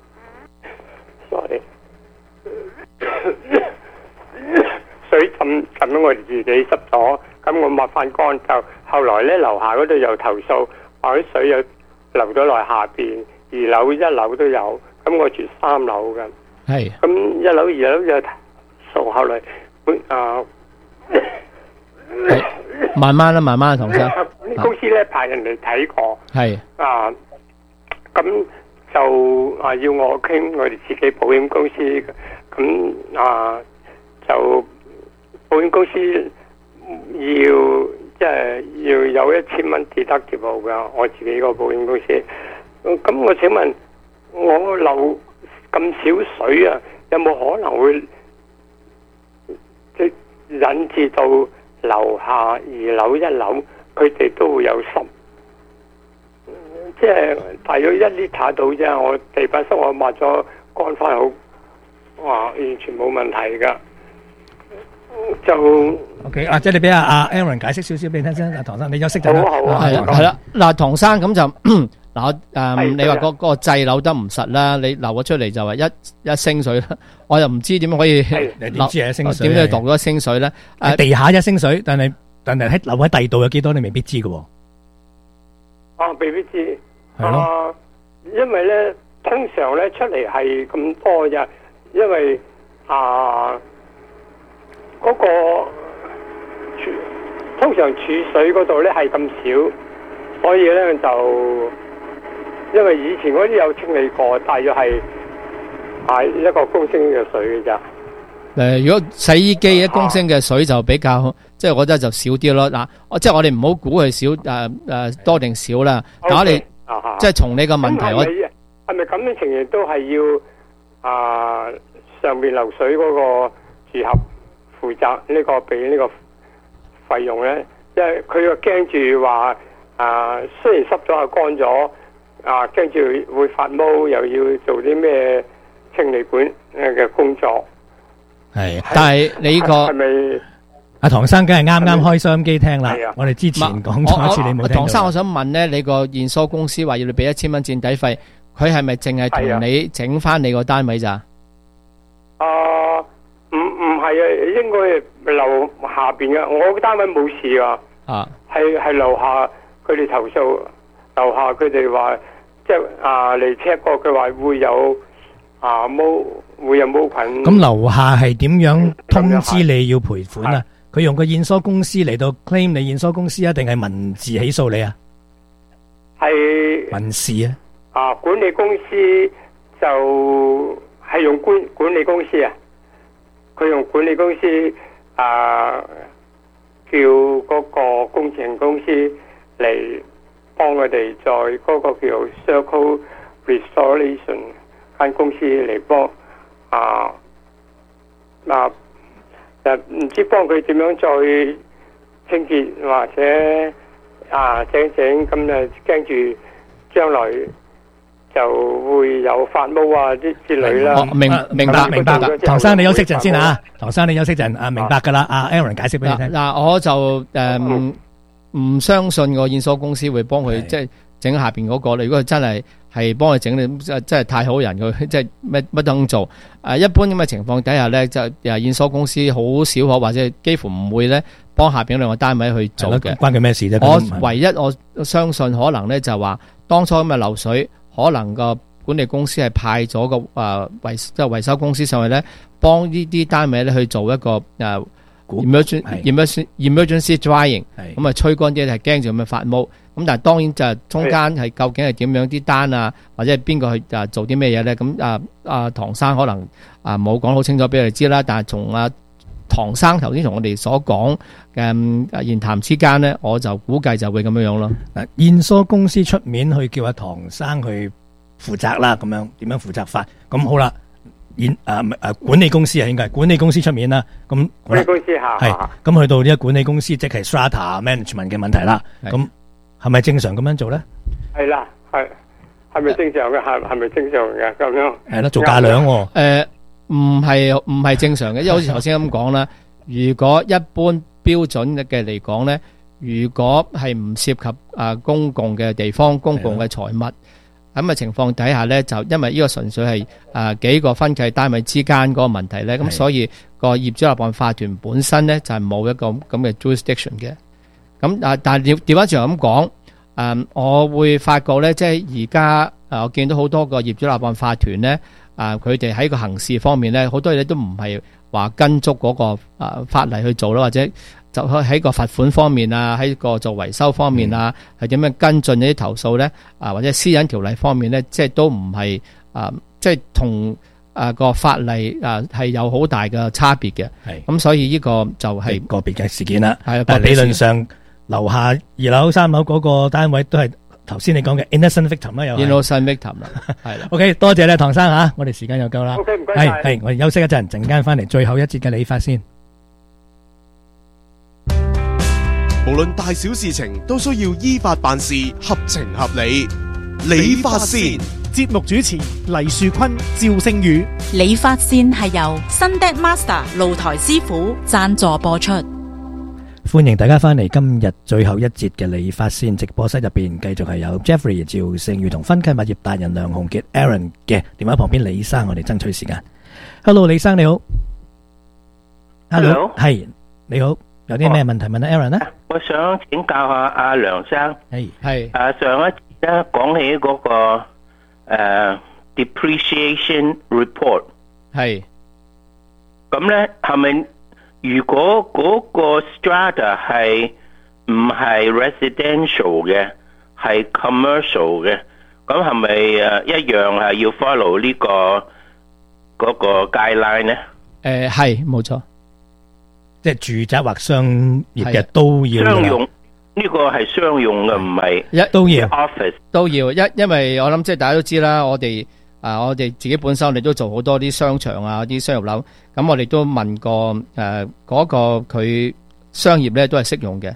，sorry。水浸浸咗我哋自己濕咗，咁我抹翻乾，就後來咧樓下嗰度又投訴，話啲水又流咗落下邊， 二樓、一樓都有。咁我住三樓嘅。 係。 咁一樓、二樓就數後來啊。 慢慢啦，慢慢啦，唐生。 公司咧派人嚟睇過。 係。 啊，咁就啊要我傾我哋自己保險公司，咁啊就保險公司要即係要有一千蚊deductible噶，我自己個保險公司。咁我請問，我漏咁少水啊，有冇可能會即引致到樓下二樓、一樓佢哋都會有濕？即係大約一 litre 到啫，我地板濕我抹咗乾翻好，哇，完全冇問題噶。就 OK 啊，即係你俾阿阿 Aaron 解釋少少俾你聽先，阿唐生你休息陣啦。 好啊好啊， 係係啦，嗱，唐生咁就嗱誒，你話嗰嗰個掣扭得唔實啦，你流咗出嚟就話一一升水啦，我又唔知點樣可以你點知係一升水？ 點樣度咗一升水咧？ 喺地下一升水，但係但係喺流喺第度有幾多，你未必知噶。 啊，未必知。 係咯。 啊，因為咧，通常咧出嚟係咁多啫，因為啊嗰個儲通常儲水嗰度咧係咁少，所以咧就因為以前嗰啲有清理過，大約係係一個公升嘅水嘅咋。 誒，如果洗衣機一公升嘅水就比較，即係我覺得就少啲咯。嗱，我即係我哋唔好估佢少誒誒多定少啦。但我哋即係從你個問題，我係咪咁嘅情形都係要啊上面流水嗰個住客負責呢個俾呢個費用咧？因為佢又驚住話啊，雖然濕咗啊乾咗啊，驚住會發毛，又要做啲咩清理管嘅工作。 係， 但係你呢個係咪？ 阿唐生梗係啱啱開收音機聽啦。我哋之前講咗一次，你冇聽到。 唐生，我想問咧，你個驗收公司話要你俾一千蚊墊底費，佢係咪淨係同你整翻你個單位咋？ 啊，唔唔係啊，應該係樓下邊嘅，我個單位冇事啊。 啊， 係係樓下佢哋投訴，樓下佢哋話即係啊嚟 check 過，佢話會有啊毛會有毛菌。 咁樓下係點樣通知你要賠款啊？佢用個驗收公司嚟到 claim 你驗收公司啊，定係文字起訴你啊？ 係民事啊？ 啊，管理公司就係用管管理公司啊，佢用管理公司啊叫嗰個工程公司嚟幫佢哋在嗰個叫 Circle Restoration 間公司嚟幫啊啊。誒，唔知幫佢點樣再清潔或者啊整整咁誒，驚住將來就會有發毛啊啲之類啦。 明明白明白。 唐生你休息陣先啊，唐生你休息陣啊，明白噶啦。阿 Aaron 解釋俾你聽。 嗱，我就誒唔相信個驗收公司會幫佢即係整下邊嗰個。如果佢真係係幫佢整，你真真係太好人，佢即係乜乜都做。誒，一般咁嘅情況底下咧，就誒驗收公司好少可或者幾乎唔會咧幫下邊兩個單位去做嘅。關佢咩事啫？ 我唯一我相信可能咧就話當初咁嘅漏水，可能個管理公司係派咗個誒維即係維修公司上去咧，幫呢啲單位咧去做一個誒 emergency emergency drying，咁啊吹乾啲係驚住咁樣發毛。咁但係當然就係中間係究竟係點樣啲單啊，或者係邊個去啊做啲咩嘢咧？咁啊啊唐生可能啊冇講好清楚俾我哋知啦。但係從啊唐生頭先同我哋所講嘅言談之間咧，我就估計就會咁樣樣咯。 嗱，驗收公司出面去叫阿唐生去負責啦，咁樣點樣負責法？咁好啦，驗啊啊管理公司啊，應該係管理公司出面啦。咁管理公司下係咁去到呢個管理公司，即係 strata management 嘅問題啦。咁係咪正常咁樣做咧？係啦，係係咪正常嘅？係係咪正常嘅咁樣？係啦，做價量喎。誒，唔係唔係正常嘅，因為好似頭先咁講啦。如果一般標準嘅嚟講咧，如果係唔涉及啊公共嘅地方、公共嘅財物咁嘅情況底下咧，就因為呢個純粹係啊幾個分契單位之間嗰個問題咧，咁所以個業主立案法團本身咧就係冇一個咁嘅 jurisdiction 嘅。咁啊，但係調調翻轉咁講，誒，我會發覺咧，即係而家啊，我見到好多個業主立案法團咧，啊，佢哋喺個行事方面咧，好多嘢都唔係話跟足嗰個啊法例去做啦，或者就喺個罰款方面啊，喺個做維修方面啊，係點樣跟進呢啲投訴咧？啊，或者私隱條例方面咧，即係都唔係啊，即係同啊個法例啊係有好大嘅差別嘅。係咁，所以呢個就係個別嘅事件啦。係，但係理論上樓下二樓、三樓嗰個單位都係頭先你講嘅 innocent victim 啦，又 innocent victim 啦，係啦。OK， 多謝你唐生吓，我哋時間又夠啦。OK， 唔該晒。係係，我哋休息一陣，陣間翻嚟最後一節嘅理髮先。 無論大小事情都需要依法辦事，合情合理。理髮線節目主持黎樹坤、趙聖宇。 理髮線係由 Sundeck Master 露台師傅贊助播出。 歡迎大家翻嚟今日最後一節嘅理髮線直播室入邊，繼續係有 Jeffrey 趙聖宇同分契物業達人梁鴻傑 Aaron 嘅電話旁邊。李生，我哋爭取時間。Hello， 李生你好。Hello， 係你好，有啲咩問題問阿 Aaron 呢？ 我想請教下阿梁生。 係係。 誒，上一次咧講起嗰個誒 depreciation report。係。咁咧係咪？如果嗰個 strata 係唔係 residential 嘅，係 commercial 嘅，咁係咪誒一樣係要 follow 呢個嗰個 guideline 咧？誒係冇錯， 即係住宅或商業嘅都要。 商用呢個係商用嘅，唔係一都要 office 都要一，因為我諗即係大家都知啦，我哋。啊！我哋自己本身我哋都做好多啲商場啊，啲商業樓，咁我哋都問過誒嗰、呃嗰個佢商業咧都係適用嘅。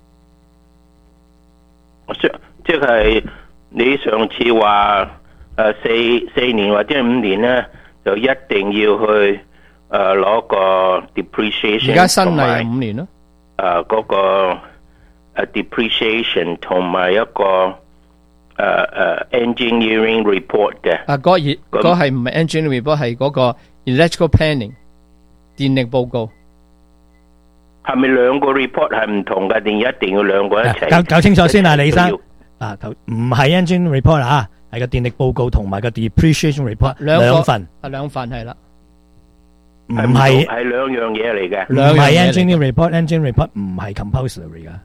即係你上次話誒四四年或者五年咧，就一定要去誒攞、呃、個 depreciation。而家新例係五年咯。誒、呃、嗰、嗰個誒 depreciation 同埋一個。誒誒 engineering report 嘅啊，嗰熱嗰係唔係 engineering report， 係嗰個 electrical planning 電力報告。 係咪兩個 report 係唔同嘅，定一定要兩個一齊？ 搞搞清楚先啊，李生啊，唔係 engineering report 啊，係個電力報告同埋個 depreciation report 兩份啊，兩份係啦， 唔係係兩樣嘢嚟嘅， 唔係 engineering report，engineering report 唔係 compulsory 噶。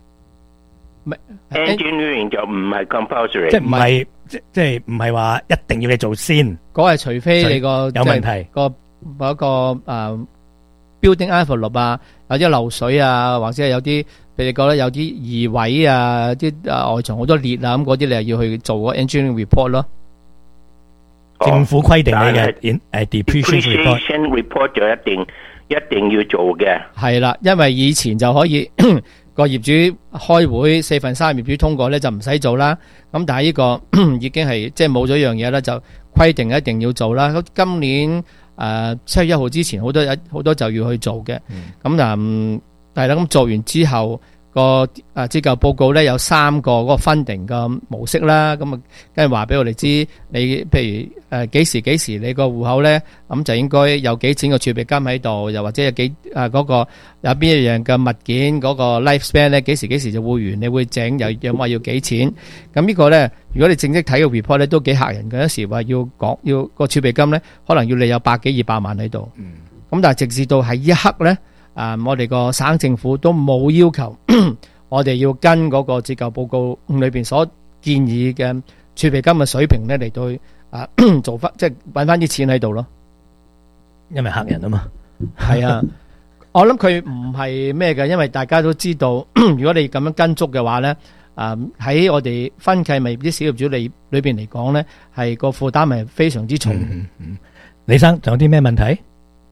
engineering 就唔係 compulsory， 即係唔係即即係唔係話一定要你做先， 嗰係除非你個有問題個嗰個誒 building envelope 啊，有啲漏水啊，或者係有啲譬如覺得有啲移位啊，啲誒外牆好多裂啊，咁嗰啲你係要去做個 engineering report 咯。 政府規定你嘅誒 depreciation report 就一定一定要做嘅。 係啦，因為以前就可以。個業主開會四分三業主通過咧就唔使做啦，咁但係呢個已經係即係冇咗一樣嘢啦，就規定一定要做啦。咁今年誒七月一號之前好多好多就要去做嘅，咁嗱但係啦，咁做完之後個誒折舊報告咧有三個嗰個分定嘅模式啦，咁啊跟住話俾我哋知，你譬如誒幾時幾時你個戶口咧咁就應該有幾錢個儲備金喺度，又或者有幾誒嗰個有邊一樣嘅物件嗰個 life span 咧幾時幾時就會完，你會整又有話要幾錢？咁呢個咧如果你正式睇個 report 咧都幾嚇人嘅，有時話要講要個儲備金咧可能要你有百幾二百萬喺度，咁但係直至到喺一刻咧。啊！我哋個省政府都冇要求我哋要跟嗰個折舊報告裏邊所建議嘅儲備金嘅水平咧嚟到啊做翻，即係搵翻啲錢喺度咯。 因為客人啊嘛， 係啊，我諗佢唔係咩嘅，因為大家都知道，如果你咁樣跟足嘅話咧，啊喺我哋分契物業啲小業主裏裏邊嚟講咧，係個負擔係非常之重。 嗯嗯、李生仲有啲咩問題？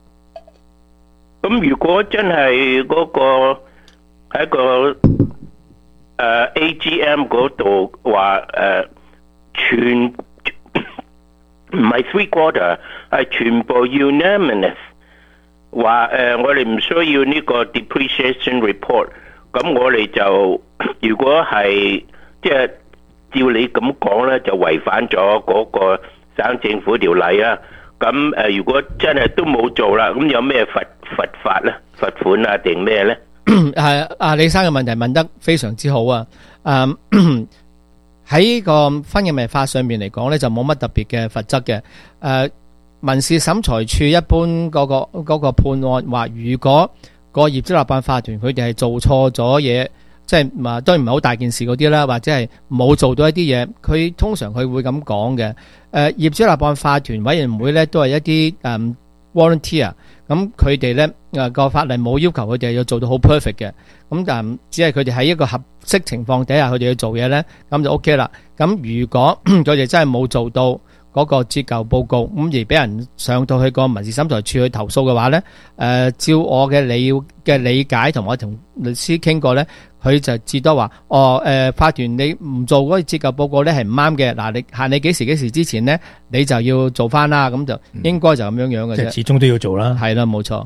咁如果真係嗰個喺個誒 A G M 嗰度話誒全唔係 three quarter 係全部 unanimous 話誒我哋唔需要呢個 depreciation report， 咁我哋就如果係即係照你咁講咧，就違反咗嗰個省政府條例啊。咁誒，如果真係都冇做啦，咁有咩罰罰法咧？罰款啊，定咩咧？ 係啊，李生嘅問題問得非常之好啊！誒， 喺個分契物業法上面嚟講咧，就冇乜特別嘅罰則嘅。誒、呃，民事審裁處一般嗰、那個嗰、那個判案話，如果個業主立案法團佢哋係做錯咗嘢，即係嘛，當然唔係好大件事嗰啲啦，或者係冇做到一啲嘢，佢通常佢會咁講嘅。誒、呃，業主立案法團委員會咧都係一啲誒、嗯、volunteer，咁佢哋咧誒個法例冇要求佢哋要做到好 perfect 嘅，咁但只係佢哋喺一個合適情況底下佢哋要做嘢咧，咁就 OK 啦。咁如果佢哋真係冇做到嗰個折舊報告，咁而俾人上到去個民事審裁處去投訴嘅話咧，誒、呃、照我嘅理嘅理解同我同律師傾過咧，佢就至多話，哦誒、呃、法團你唔做嗰個折舊報告咧係唔啱嘅，嗱你限你幾時幾時之前咧，你就要做翻啦，咁就應該就咁樣樣嘅啫。即係始終都要做啦。 係啦，冇錯，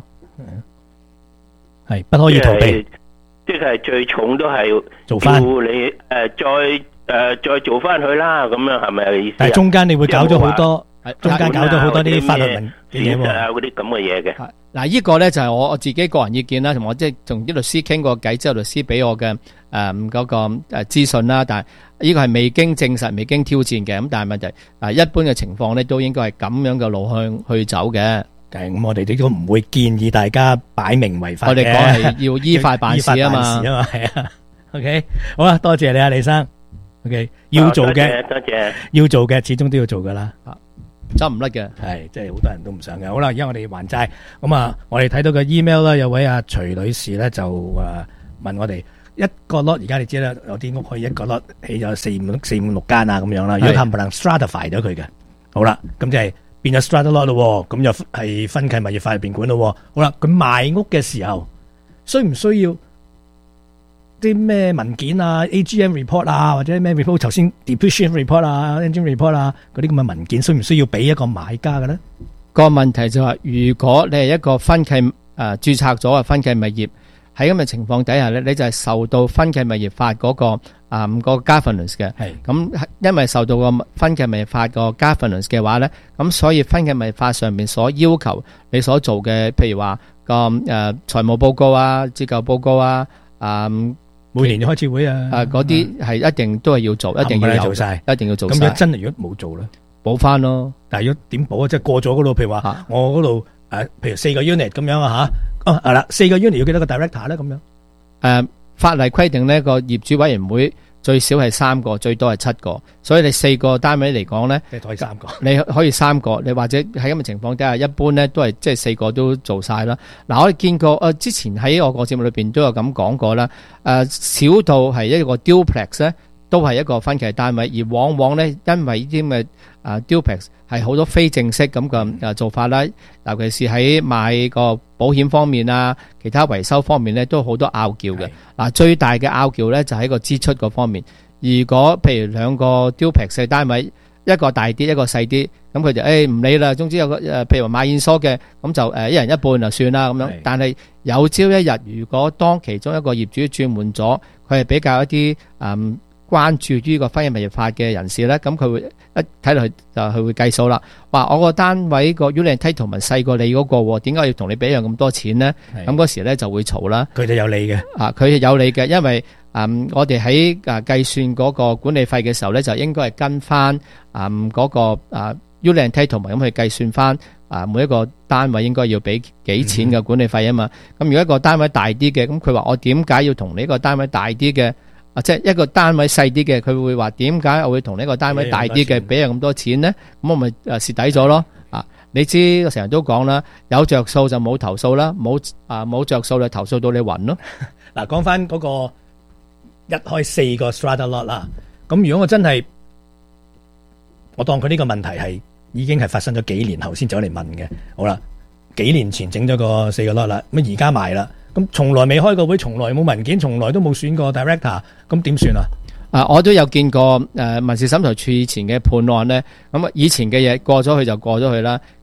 係不可以逃避。 即係最重都係做翻， 要你誒、呃、再誒、呃、再做翻佢啦，咁樣係咪意思？ 但係中間你會搞咗好多，中間搞咗好多啲法律文嘅嘢喎， 嗰啲咁嘅嘢嘅。 嗱，呢個咧就係我我自己個人意見啦，同我即係同啲律師傾過偈之後，律師俾我嘅誒嗰個誒資訊啦。但係呢個係未經證實、未經挑戰嘅。咁但係問題誒，一般嘅情況咧都應該係咁樣嘅路向去走嘅。 咁我哋亦都唔會建議大家擺明違法嘅。 我哋講係要依法辦事啊嘛。 依法辦事啊嘛，係啊。OK，好啦，多謝你啊，李生。OK，要做嘅， 多謝， 要做嘅，始終都要做噶啦。 走唔甩嘅， 係即係好多人都唔想嘅。好啦，而家我哋還債，咁啊，我哋睇到個 email 啦，有位阿徐女士咧就誒問我哋一個 lot，而家你知啦，有啲屋可以一個 lot 起咗四五四五六間啊咁樣啦，如果冚唪唥 stratify 咗佢嘅，好啦，咁就係變咗 strata lot 咯，咁又係分契物業法入邊管咯。好啦，佢賣屋嘅時候需唔需要啲咩文件啊 A G M report 啊，或者咩 report， 頭先 depreciation report 啊 engine report 啊嗰啲咁嘅文件需唔需要俾一個買家嘅咧？ 個問題就係、是、如果你係一個分契誒註冊咗嘅分契物業，喺咁嘅情況底下咧，你就係受到分契物業法嗰、那個啊、嗯那個 governance 嘅。係咁，因為受到個分契物業法個 governance 嘅話咧，咁所以分契物業法上面所要求你所做嘅，譬如話個誒財務報告啊、折舊報告啊、啊、嗯。 每年要開次會啊！ 啊，嗰啲係一定都係要做，一定要有做晒， 一定要做晒。 咁如果真係如果冇做咧， 補翻咯。 但係如果點補啊？即係過咗嗰度，譬如話我嗰度誒，譬如四個 unit 咁樣啊吓，哦係啦，四個 unit 要幾多個 director 咧？咁樣誒，法例規定呢個業主委員會最少係三個，最多係七個，所以你四個單位嚟講咧， 即係可以三個， 你可以三個，你或者喺咁嘅情況底下，一般咧都係即係四個都做晒啦。嗱，我哋見過誒，之前喺我個節目裏邊都有咁講過啦。誒，小到係一個 duplex 咧，都係一個分契單位，而往往咧因為呢啲咁嘅誒 duplex 係好多非正式咁嘅誒做法啦，尤其是喺買個保險方面啊，其他維修方面咧都好多拗撬嘅。嗱，最大嘅拗撬咧就喺個支出嗰方面。如果譬如兩個 duplex 嘅單位，一個大啲，一個細啲，咁佢就誒唔理啦。總之有個誒，譬如話買現疏嘅，咁就誒一人一半就算啦咁樣。但係有朝一日，如果當其中一個業主轉換咗，佢係比較一啲誒關注呢個分契物業法嘅人士咧，咁佢會一睇落去就佢會計數啦。話我個單位個 unit entitlement 細過你嗰個，點解要同你俾樣咁多錢咧？咁嗰時咧就會嘈啦。 佢哋有理嘅， 啊，佢係有理嘅，因為嗯我哋喺啊計算嗰個管理費嘅時候咧，就應該係跟翻嗯嗰個啊 unit entitlement咁去計算翻啊每一個單位應該要俾幾錢嘅管理費啊嘛。咁、嗯、如果一個單位大啲嘅，咁佢話我點解要同你一個單位大啲嘅？啊，即係一個單位細啲嘅，佢會話點解我會同呢個單位大啲嘅俾咁多錢呢？咁我咪誒蝕底咗咯。啊，你知我成日都講啦，有着數就冇投訴啦，冇啊冇着數就投訴到你暈咯。 嗱，講翻嗰個一開四個 strata lot 啦，咁如果我真係我當佢呢個問題係已經係發生咗幾年後先走嚟問嘅，好啦，幾年前整咗個四個 lot 啦，咁而家賣啦。咁從來未開過會，從來冇文件，從來都冇選過 director， 咁點算啊？ 啊，我都有見過誒、呃、民事審裁處以前嘅判案咧，咁啊以前嘅嘢過咗去就過咗去啦。咁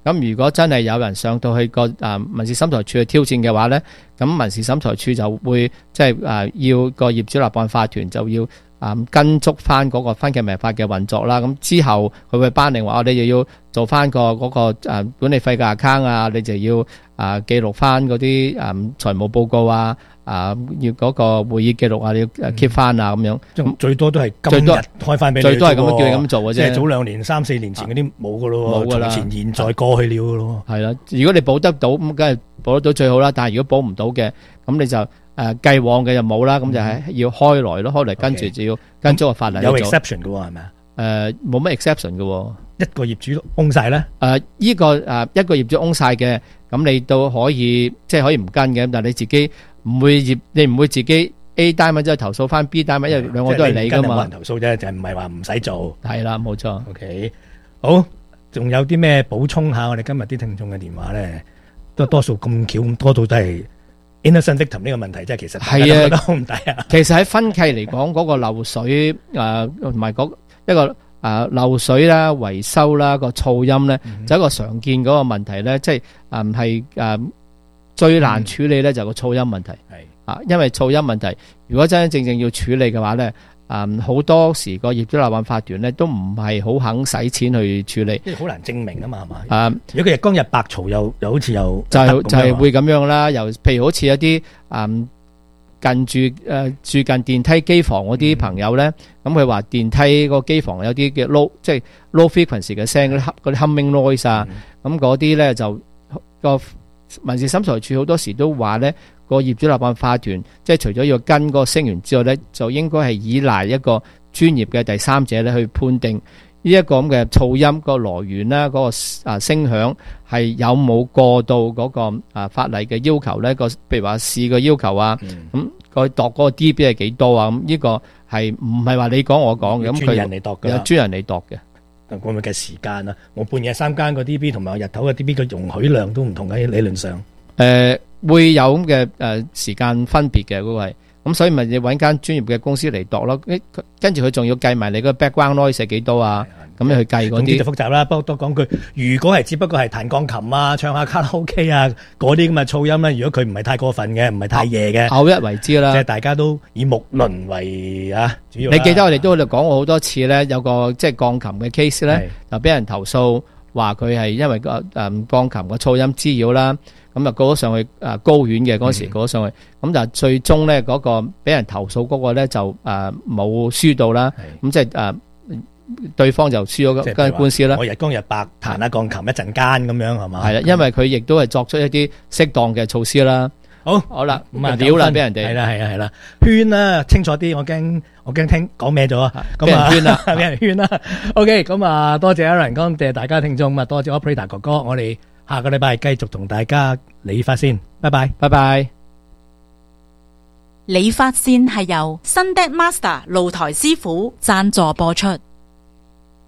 咁如果真係有人上到去個誒民事審裁處去挑戰嘅話咧，咁民事審裁處就會即係誒要個業主立案法團就要誒跟足翻嗰個分契命法嘅運作啦。咁之後佢會頒令話，我哋又要做翻個嗰個誒管理費嘅 account 啊，你就要誒記錄翻嗰啲誒財務報告啊。啊！要嗰個會議記錄啊，你要 keep 翻啊，咁樣。咁最多都係今日開翻俾你， 最多係咁叫你咁做嘅啫。 即係早兩年、三四年前嗰啲冇噶咯，冇噶啦。從前現在過去了噶咯。 係啦，如果你補得到咁，梗係補得到最好啦。但係如果補唔到嘅，咁你就誒繼往嘅就冇啦。咁就係要開來咯，開來跟住就要跟咗個法例去做。 有 exception 嘅喎，係咪啊？ 誒，冇乜 exception 嘅喎。 一個業主 own 晒咧？ 誒，依個誒一個業主 own 晒嘅，咁你都可以即係可以唔跟嘅，但係你自己。唔會業，你唔會自己 A 單位之後投訴翻 B 單位，因為兩個都係你噶嘛。 冇人投訴啫，就唔係話唔使做。 係啦，冇錯。 OK，好，仲有啲咩補充下？我哋今日啲聽眾嘅電話咧，都多數咁巧咁多到都係 innocent victim 呢個問題，即係其實係啊，都好唔抵啊。 其實喺分契嚟講，嗰個漏水誒同埋嗰一個誒漏水啦、維修啦、個噪音咧，就一個常見嗰個問題咧，即係誒係誒。最難處理咧就係個噪音問題，係啊，因為噪音問題，如果真真正正要處理嘅話咧，誒好多時個業主立案法團咧都唔係好肯使錢去處理， 即係好難證明啊嘛，係嘛？ 誒， 如果佢日光日白嘈，又又好似又就係就係會咁樣啦。又譬如好似一啲誒近住誒住近電梯機房嗰啲朋友咧，咁佢話電梯個機房有啲嘅 low 即係 low frequency 嘅聲，嗰啲嗰啲 humming noise 啊，咁嗰啲咧就個。民事審裁處好多時都話咧，個業主立案法團即係除咗要跟嗰個聲源之外咧，就應該係依賴一個專業嘅第三者咧去判定呢一個咁嘅噪音個來源啦，嗰個啊聲響係有冇過到嗰個啊法例嘅要求咧？個譬如話市嘅要求啊，咁佢度嗰個 D B 係幾多啊？咁呢個係唔係話你講我講嘅？咁佢專人嚟度嘅， 有專人嚟度嘅。 講咪嘅時間啊，我半夜三更個 D B 同埋我日頭嘅 D B 嘅容許量都唔同嘅，理論上誒、 呃、會有咁嘅誒時間分別嘅嗰個係，咁所以咪要揾間專業嘅公司嚟度咯。跟住佢仲要計埋你個 background noise 係幾多啊？咁你去計嗰啲就複雜啦。不過多講句，如果係只不過係彈鋼琴啊、唱下卡拉 OK 啊嗰啲咁嘅噪音咧，如果佢唔係太過分嘅，唔係太夜嘅， 偶一為之啦。 即係大家都以木輪為啊主要。 你記得我哋都喺度講過好多次咧，有個即係鋼琴嘅 case 咧，就俾人投訴話佢係因為個誒鋼琴個噪音滋擾啦，咁就告咗上去誒高院嘅嗰時告咗上去，咁就最終咧嗰個俾人投訴嗰個咧就誒冇輸到啦，咁即係誒。對方就輸咗間官司啦。 我日光日白彈下鋼琴一陣間咁樣係嘛？ 係啦，因為佢亦都係作出一啲適當嘅措施啦。 好， 好啦， 咁啊料啦俾人哋。 係啦，係啦，係啦，圈啦，清楚啲，我驚我驚聽講咩咗啊！ 俾人圈啦， 俾人圈啦。OK，咁啊，多謝 Aaron，多謝大家聽眾，咁啊，多謝 Operator 哥哥，我哋下個禮拜繼續同大家理髮先，拜拜， 拜拜。 理髮線係由新 Deck Master 露台師傅贊助播出。